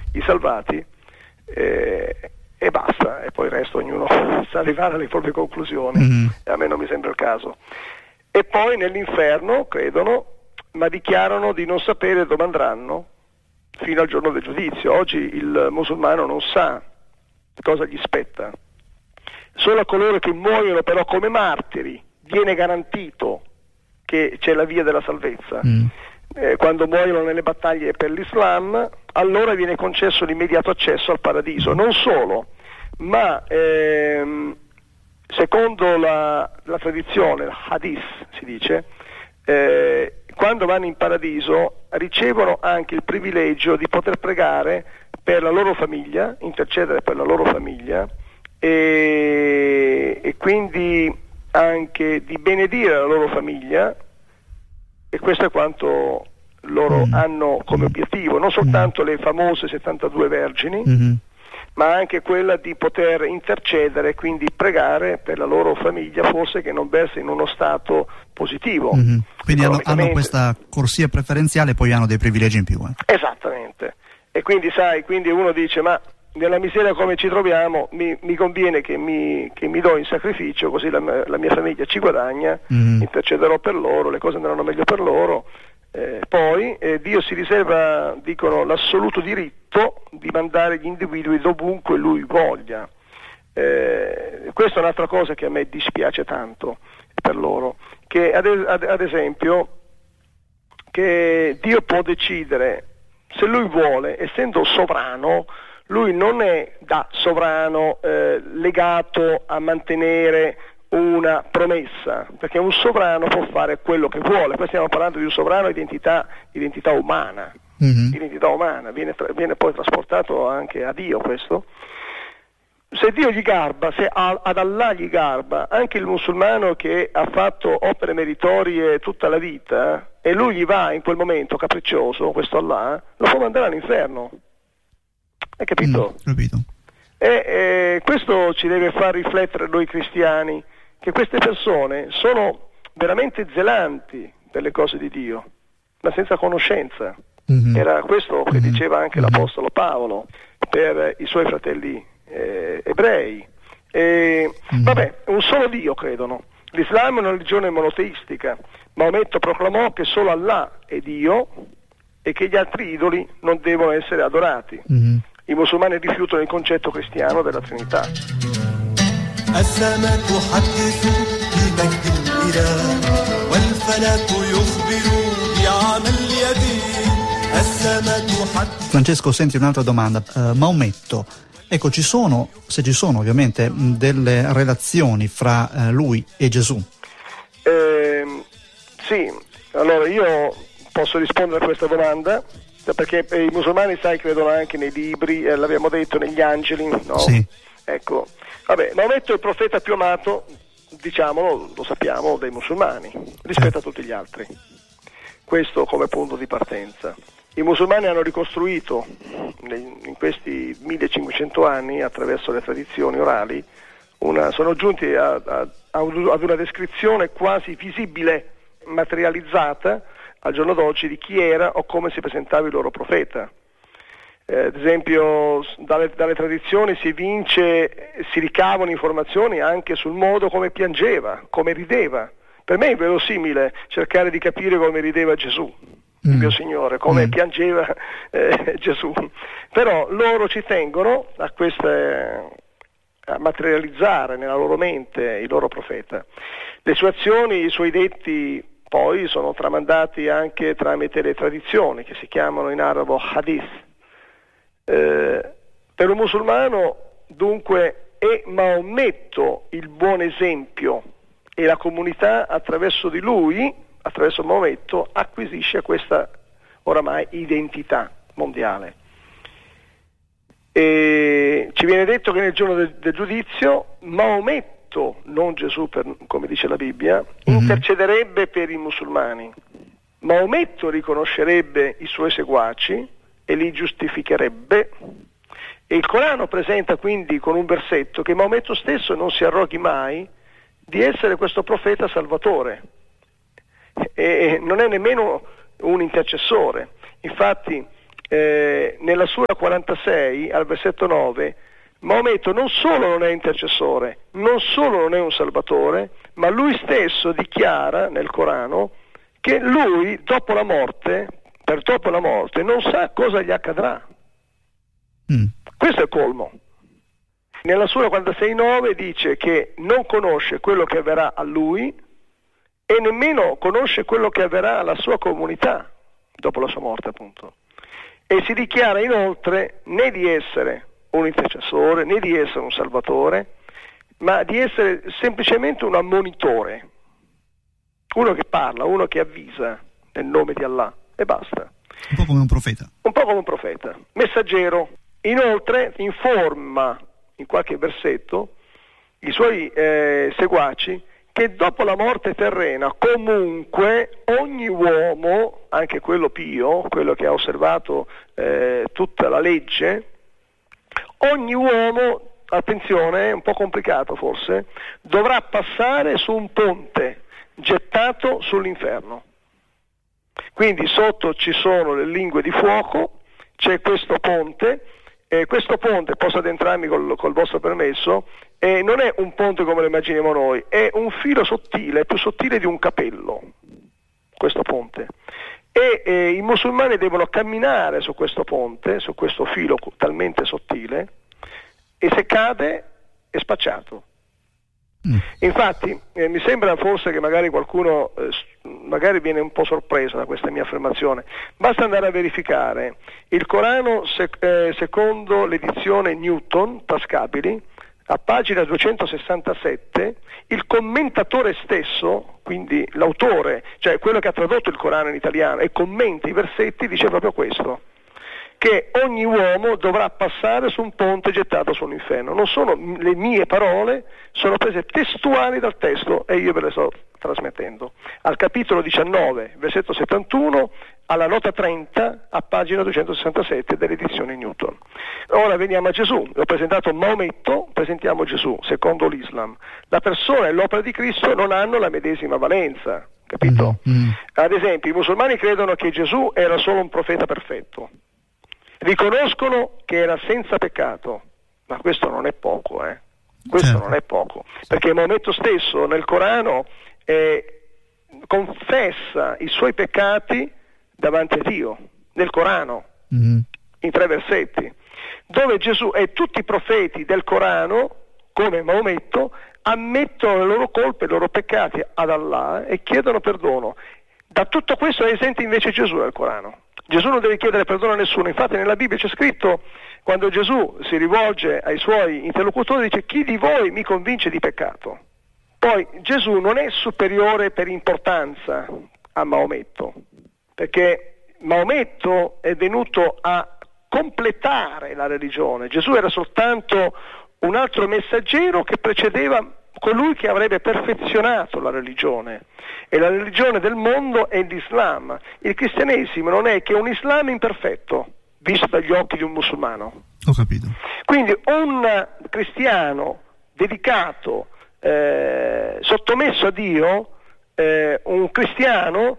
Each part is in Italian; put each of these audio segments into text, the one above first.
i salvati, e basta, e poi il resto ognuno sa arrivare alle proprie conclusioni, e a me non mi sembra il caso. E poi nell'inferno credono, ma dichiarano di non sapere dove andranno fino al giorno del giudizio. Oggi il musulmano non sa cosa gli spetta. Solo a coloro che muoiono però come martiri viene garantito che c'è la via della salvezza. Quando muoiono nelle battaglie per l'Islam, allora viene concesso l'immediato accesso al paradiso. Non solo, ma secondo la tradizione, il hadith si dice, quando vanno in paradiso ricevono anche il privilegio di poter pregare per la loro famiglia, intercedere per la loro famiglia, e quindi anche di benedire la loro famiglia, e questo è quanto loro hanno come obiettivo, non soltanto le famose 72 vergini, ma anche quella di poter intercedere, quindi pregare per la loro famiglia, forse che non versa in uno stato positivo. Quindi hanno questa corsia preferenziale e poi hanno dei privilegi in più. Esattamente. E quindi sai, quindi uno dice, ma nella miseria come ci troviamo mi conviene che mi do in sacrificio, così la mia famiglia ci guadagna, intercederò per loro, le cose andranno meglio per loro. Poi Dio si riserva, dicono, l'assoluto diritto di mandare gli individui dovunque lui voglia. Questa è un'altra cosa che a me dispiace tanto per loro, che ad esempio che Dio può decidere, se lui vuole, essendo sovrano, lui non è da sovrano legato a mantenere una promessa, perché un sovrano può fare quello che vuole. Qua stiamo parlando di un sovrano identità umana, identità umana, viene poi trasportato anche a Dio questo. Se Dio gli garba, se ad Allah gli garba, anche il musulmano che ha fatto opere meritorie tutta la vita, e lui gli va in quel momento capriccioso, questo Allah, lo può mandare all'inferno. Hai capito? Capito. E questo ci deve far riflettere noi cristiani, che queste persone sono veramente zelanti delle cose di Dio, ma senza conoscenza. Era questo che diceva anche l'Apostolo Paolo per i suoi fratelli ebrei. Vabbè, un solo Dio credono. L'Islam è una religione monoteistica. Maometto proclamò che solo Allah è Dio e che gli altri idoli non devono essere adorati. I musulmani rifiutano il concetto cristiano della Trinità. Francesco, senti un'altra domanda. Maometto, ecco, se ci sono ovviamente delle relazioni fra lui e Gesù? Sì, allora io posso rispondere a questa domanda, perché i musulmani, sai, credono anche nei libri, l'abbiamo detto, negli angeli, no? Sì. Ecco, vabbè, Maometto è il profeta più amato, diciamolo, lo sappiamo, dei musulmani, rispetto a tutti gli altri. Questo come punto di partenza. I musulmani hanno ricostruito in questi 1500 anni, attraverso le tradizioni orali, sono giunti ad una descrizione quasi visibile, materializzata al giorno d'oggi, di chi era o come si presentava il loro profeta. Ad esempio, dalle tradizioni si ricavano informazioni anche sul modo come piangeva, come rideva. Per me è verosimile cercare di capire come rideva Gesù, il mio Signore, come piangeva Gesù. Però loro ci tengono a materializzare nella loro mente il loro profeta. Le sue azioni, i suoi detti poi sono tramandati anche tramite le tradizioni, che si chiamano in arabo hadith. Per un musulmano dunque è Maometto il buon esempio, e la comunità attraverso di lui, attraverso Maometto, acquisisce questa oramai identità mondiale. E ci viene detto che nel giorno del giudizio Maometto, non Gesù come dice la Bibbia, intercederebbe per i musulmani. Maometto riconoscerebbe i suoi seguaci e li giustificherebbe, e il Corano presenta quindi con un versetto che Maometto stesso non si arroghi mai di essere questo profeta salvatore, e non è nemmeno un intercessore. Infatti nella Sura 46 al versetto 9, Maometto non solo non è intercessore, non solo non è un salvatore, ma lui stesso dichiara nel Corano che lui dopo la morte non sa cosa gli accadrà. Questo è il colmo. Nella Sura 46:9 dice che non conosce quello che avverrà a lui e nemmeno conosce quello che avverrà alla sua comunità dopo la sua morte, appunto. E si dichiara inoltre né di essere un intercessore, né di essere un salvatore, ma di essere semplicemente un ammonitore, uno che parla, uno che avvisa nel nome di Allah, e basta. Un po' come un profeta. Un po' come un profeta, messaggero. Inoltre informa in qualche versetto i suoi seguaci che dopo la morte terrena comunque ogni uomo, anche quello pio, quello che ha osservato tutta la legge, ogni uomo, attenzione, è un po' complicato forse, dovrà passare su un ponte gettato sull'inferno. Quindi sotto ci sono le lingue di fuoco, c'è questo ponte, e questo ponte, posso addentrarmi col vostro permesso, non è un ponte come lo immaginiamo noi, è un filo sottile, più sottile di un capello, questo ponte. E i musulmani devono camminare su questo ponte, su questo filo talmente sottile, e se cade è spacciato. Infatti mi sembra forse che magari qualcuno magari viene un po' sorpreso da questa mia affermazione. Basta andare a verificare il Corano secondo l'edizione Newton, tascabili, a pagina 267, il commentatore stesso, quindi l'autore, cioè quello che ha tradotto il Corano in italiano e commenta i versetti, dice proprio questo, che ogni uomo dovrà passare su un ponte gettato sull'inferno. Non sono le mie parole, sono prese testuali dal testo e io ve le sto trasmettendo. Al capitolo 19, versetto 71, alla nota 30, a pagina 267 dell'edizione Newton. Ora veniamo a Gesù. Ho presentato Maometto, presentiamo Gesù, secondo l'Islam. La persona e l'opera di Cristo non hanno la medesima valenza, capito? Ad esempio, i musulmani credono che Gesù era solo un profeta perfetto. Riconoscono che era senza peccato, ma questo non è poco, Questo non è poco, perché Maometto stesso nel Corano confessa i suoi peccati davanti a Dio, nel Corano, in 3 versetti, dove Gesù e tutti i profeti del Corano, come Maometto, ammettono le loro colpe, i loro peccati ad Allah e chiedono perdono. Da tutto questo è esente invece Gesù nel Corano. Gesù non deve chiedere perdono a nessuno, infatti nella Bibbia c'è scritto, quando Gesù si rivolge ai suoi interlocutori, dice: chi di voi mi convince di peccato? Poi Gesù non è superiore per importanza a Maometto, perché Maometto è venuto a completare la religione, Gesù era soltanto un altro messaggero che precedeva colui che avrebbe perfezionato la religione, e la religione del mondo è l'Islam. Il cristianesimo non è che un Islam imperfetto visto dagli occhi di un musulmano. Ho capito. Quindi un cristiano dedicato, sottomesso a Dio, un cristiano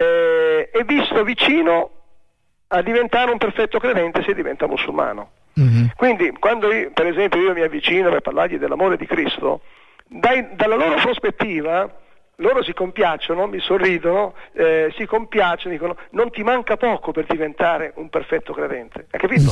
è visto vicino a diventare un perfetto credente se diventa musulmano. Quindi quando per esempio mi avvicino per parlargli dell'amore di Cristo, dalla loro prospettiva loro si compiacciono, mi sorridono, si compiacciono, dicono: non ti manca poco per diventare un perfetto credente, hai capito?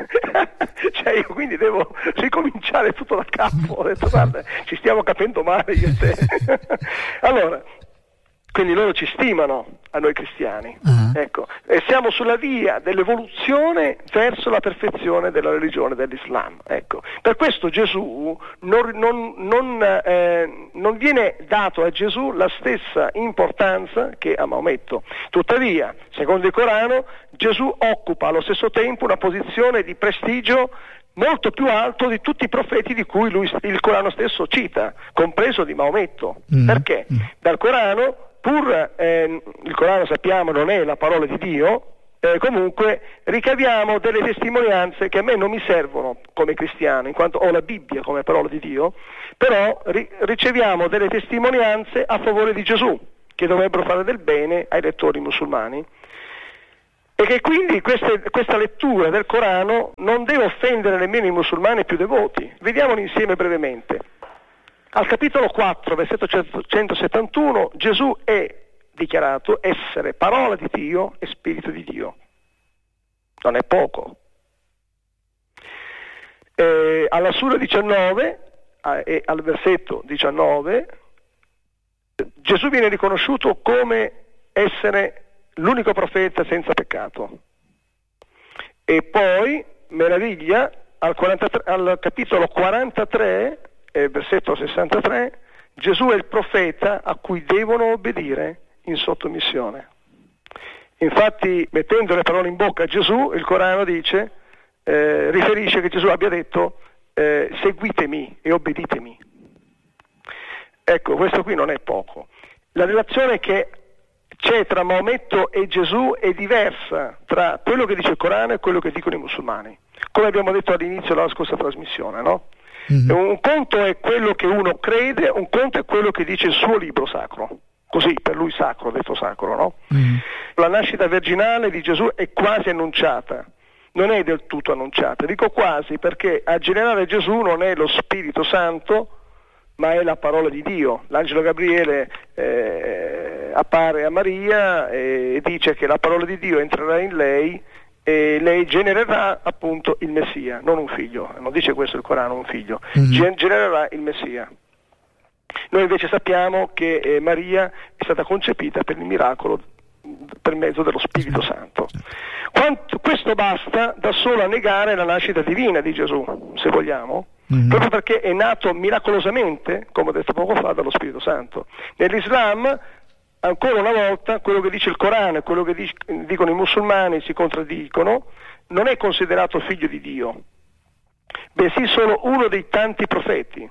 Cioè io quindi devo ricominciare tutto da capo. Ho detto: guarda, ci stiamo capendo male io e te. Allora, quindi loro ci stimano a noi cristiani, ecco, e siamo sulla via dell'evoluzione verso la perfezione della religione dell'Islam, ecco. Per questo Gesù non viene dato a Gesù la stessa importanza che a Maometto. Tuttavia, secondo il Corano, Gesù occupa allo stesso tempo una posizione di prestigio molto più alto di tutti i profeti di cui il Corano stesso cita, compreso di Maometto. Perché? Dal Corano, pur il Corano sappiamo non è la parola di Dio, comunque ricaviamo delle testimonianze che a me non mi servono come cristiano, in quanto ho la Bibbia come parola di Dio, però riceviamo delle testimonianze a favore di Gesù, che dovrebbero fare del bene ai lettori musulmani. E che quindi questa lettura del Corano non deve offendere nemmeno i musulmani più devoti. Vediamolo insieme brevemente. Al capitolo 4, versetto 171, Gesù è dichiarato essere parola di Dio e spirito di Dio. Non è poco. Alla sura 19 e al versetto 19 Gesù viene riconosciuto come essere l'unico profeta senza peccato. E poi, meraviglia, al capitolo 43 versetto 63, Gesù è il profeta a cui devono obbedire in sottomissione. Infatti, mettendo le parole in bocca a Gesù, il Corano dice, riferisce che Gesù abbia detto seguitemi e obbeditemi. Ecco, questo qui non è poco. La relazione che c'è tra Maometto e Gesù è diversa tra quello che dice il Corano e quello che dicono i musulmani, come abbiamo detto all'inizio della scorsa trasmissione, no? Mm-hmm. Un conto è quello che uno crede, un conto è quello che dice il suo libro sacro, così per lui sacro, detto sacro, no? Mm-hmm. La nascita virginale di Gesù è quasi annunciata, non è del tutto annunciata, dico quasi perché a generare Gesù non è lo Spirito Santo, ma è la parola di Dio. L'angelo Gabriele appare a Maria e dice che la parola di Dio entrerà in lei e lei genererà appunto il Messia, non un figlio, non dice questo il Corano, un figlio, genererà il Messia. Noi invece sappiamo che Maria è stata concepita per il miracolo per mezzo dello Spirito Santo. Questo basta da solo a negare la nascita divina di Gesù, se vogliamo, proprio perché è nato miracolosamente, come ho detto poco fa, dallo Spirito Santo. Nell'Islam, ancora una volta, quello che dice il Corano e quello che dicono i musulmani si contraddicono, non è considerato figlio di Dio, bensì solo uno dei tanti profeti.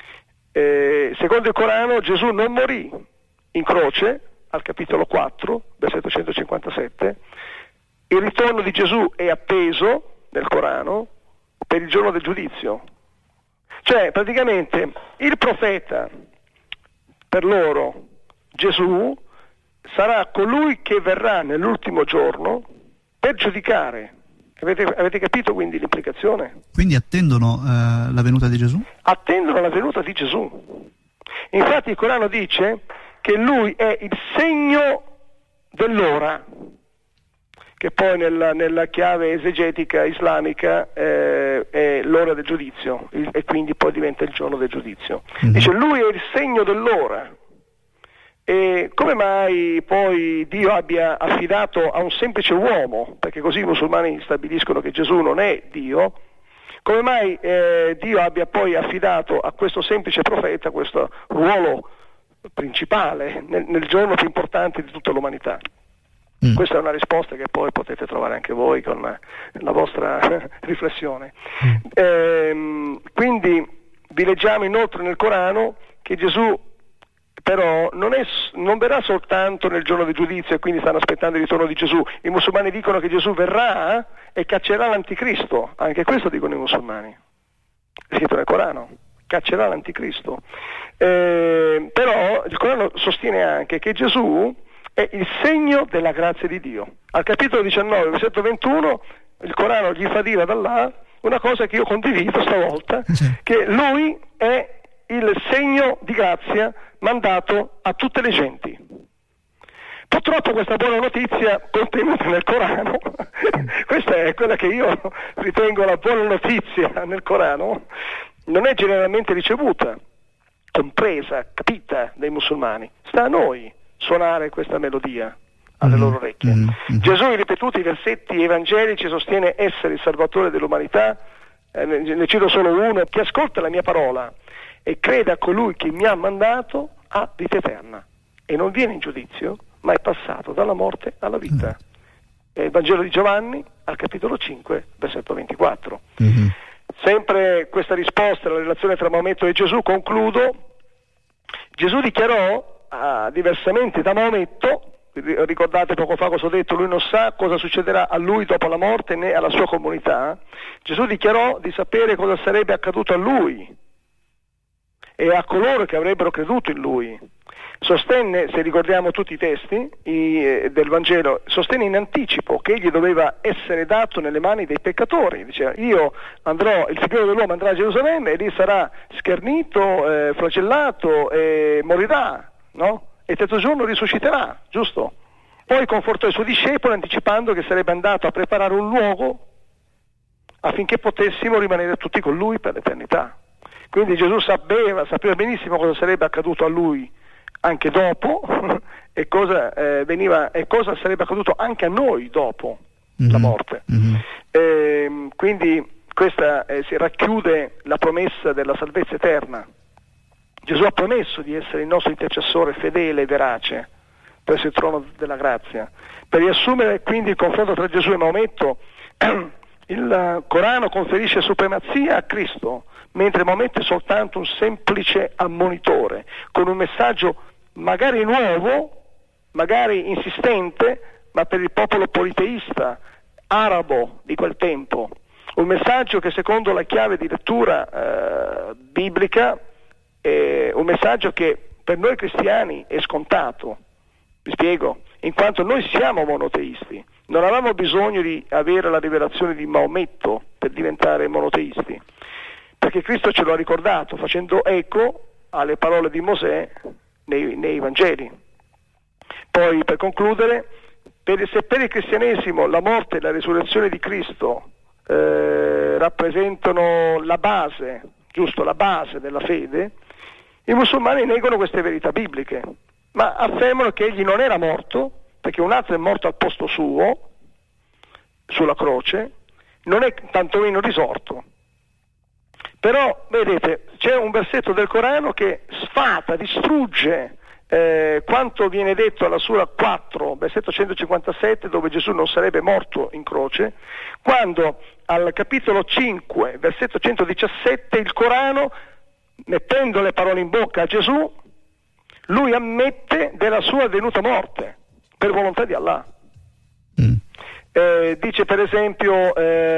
Secondo il Corano Gesù non morì in croce, al capitolo 4, versetto 157, il ritorno di Gesù è atteso nel Corano per il giorno del giudizio. Cioè, praticamente, il profeta, per loro, Gesù, sarà colui che verrà nell'ultimo giorno per giudicare. Avete capito quindi l'implicazione? Quindi attendono la venuta di Gesù? Attendono la venuta di Gesù. Infatti il Corano dice che lui è il segno dell'ora, che poi nella chiave esegetica islamica è l'ora del giudizio, e quindi poi diventa il giorno del giudizio. Dice lui è il segno dell'ora. E come mai poi Dio abbia affidato a un semplice uomo, perché così i musulmani stabiliscono che Gesù non è Dio, come mai Dio abbia poi affidato a questo semplice profeta questo ruolo principale nel giorno più importante di tutta l'umanità? Questa è una risposta che poi potete trovare anche voi con la vostra riflessione. Quindi vi leggiamo inoltre nel Corano che Gesù però non verrà soltanto nel giorno del giudizio, e quindi stanno aspettando il ritorno di Gesù. I musulmani dicono che Gesù verrà e caccerà l'anticristo, anche questo dicono i musulmani, è scritto nel Corano, caccerà l'anticristo. Però il Corano sostiene anche che Gesù è il segno della grazia di Dio. Al capitolo 19, versetto 21, il Corano gli fa dire ad Allah una cosa che io condivido stavolta, che lui è il segno di grazia mandato a tutte le genti. Purtroppo questa buona notizia contenuta nel Corano, questa è quella che io ritengo la buona notizia nel Corano, non è generalmente ricevuta, compresa, capita dai musulmani. Sta a noi suonare questa melodia alle loro orecchie. Gesù in ripetuti versetti evangelici sostiene essere il salvatore dell'umanità. Ne cito solo uno: chi ascolta la mia parola e crede a colui che mi ha mandato ha vita eterna e non viene in giudizio, ma è passato dalla morte alla vita. È il Vangelo di Giovanni al capitolo 5, versetto 24. Sempre questa risposta alla relazione tra Maometto e Gesù, concludo. Gesù dichiarò, diversamente da Maometto, ricordate poco fa cosa ho detto, lui non sa cosa succederà a lui dopo la morte né alla sua comunità. Gesù dichiarò di sapere cosa sarebbe accaduto a lui e a coloro che avrebbero creduto in lui. Sostenne, se ricordiamo tutti i testi del Vangelo, sostenne in anticipo che egli doveva essere dato nelle mani dei peccatori. Diceva: il figliolo dell'uomo andrà a Gerusalemme e lì sarà schernito, flagellato e morirà, no? E il terzo giorno risusciterà, giusto? Poi confortò i suoi discepoli anticipando che sarebbe andato a preparare un luogo affinché potessimo rimanere tutti con lui per l'eternità. Quindi Gesù sapeva benissimo cosa sarebbe accaduto a lui anche dopo e cosa sarebbe accaduto anche a noi dopo la morte. Quindi questa si racchiude la promessa della salvezza eterna. Gesù ha promesso di essere il nostro intercessore fedele e verace presso il trono della grazia. Per riassumere quindi il confronto tra Gesù e Maometto, il Corano conferisce supremazia a Cristo, mentre Maometto è soltanto un semplice ammonitore, con un messaggio magari nuovo, magari insistente, ma per il popolo politeista arabo di quel tempo. Un messaggio che secondo la chiave di lettura biblica è un messaggio che per noi cristiani è scontato. Vi spiego, in quanto noi siamo monoteisti, non avevamo bisogno di avere la rivelazione di Maometto per diventare monoteisti, perché Cristo ce lo ha ricordato facendo eco alle parole di Mosè nei Vangeli. Poi, per concludere, se per il cristianesimo la morte e la risurrezione di Cristo rappresentano la base, giusto, la base della fede, i musulmani negano queste verità bibliche, ma affermano che egli non era morto, perché un altro è morto al posto suo, sulla croce, non è tantomeno risorto. Però, vedete, c'è un versetto del Corano che sfata, distrugge quanto viene detto alla Sura 4, versetto 157, dove Gesù non sarebbe morto in croce, quando al capitolo 5, versetto 117, il Corano, mettendo le parole in bocca a Gesù, lui ammette della sua venuta morte, per volontà di Allah. Dice per esempio,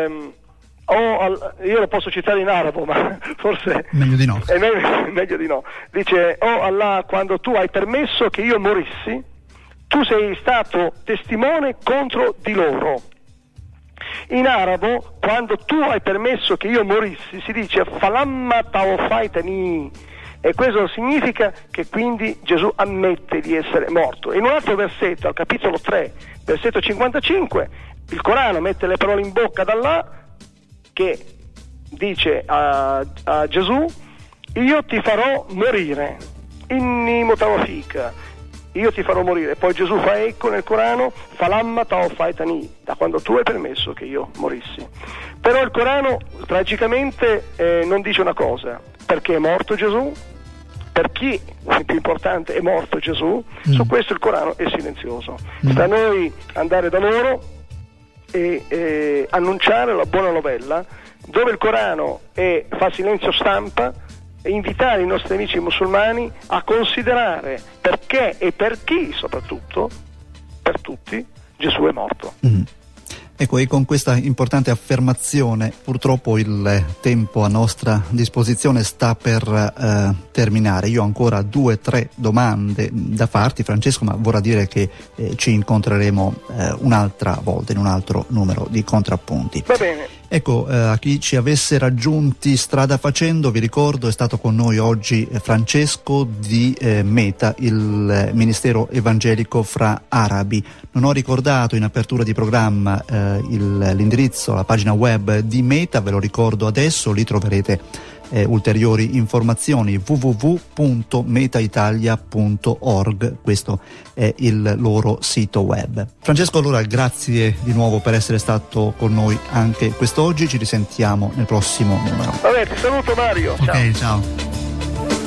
io lo posso citare in arabo, ma forse meglio di no. È meglio di no. Dice: oh Allah, quando tu hai permesso che io morissi, tu sei stato testimone contro di loro. In arabo, quando tu hai permesso che io morissi, si dice falamma tawafaitani, e questo significa che quindi Gesù ammette di essere morto. In un altro versetto, al capitolo 3, versetto 55, il Corano mette le parole in bocca ad Allah, che dice a Gesù: io ti farò morire, inni mutawafika, io ti farò morire. Poi Gesù fa eco nel Corano: falamma tawafaitani, da quando tu hai permesso che io morissi. Però il Corano tragicamente non dice una cosa: perché è morto Gesù, per chi, il più importante, è morto Gesù. Su questo il Corano è silenzioso. Sta a noi andare da loro e annunciare la buona novella, dove il Corano fa silenzio stampa, e invitare i nostri amici musulmani a considerare perché e per chi, soprattutto per tutti, Gesù è morto. Ecco, e con questa importante affermazione purtroppo il tempo a nostra disposizione sta per terminare. Io ho ancora 2 o 3 domande da farti, Francesco, ma vorrà dire che ci incontreremo un'altra volta in un altro numero di Contrappunti. Va bene. Ecco, a chi ci avesse raggiunti strada facendo, vi ricordo, è stato con noi oggi Francesco di Meta, il Ministero Evangelico fra Arabi. Non ho ricordato in apertura di programma l'indirizzo, la pagina web di Meta, ve lo ricordo adesso, lì troverete ulteriori informazioni, www.metaitalia.org, questo è il loro sito web. Francesco, allora grazie di nuovo per essere stato con noi anche quest'oggi, ci risentiamo nel prossimo numero. Vabbè, ti saluto Mario. Ok, ciao.